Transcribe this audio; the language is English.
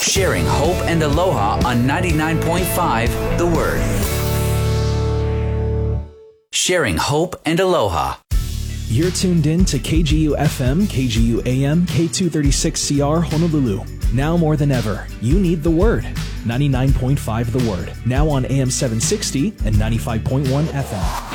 Sharing hope and aloha on 99.5 The Word. Sharing hope and aloha. You're tuned in to KGU FM, KGU AM, K236CR Honolulu. Now more than ever, you need The Word. 99.5 The Word. Now on AM 760 and 95.1 FM.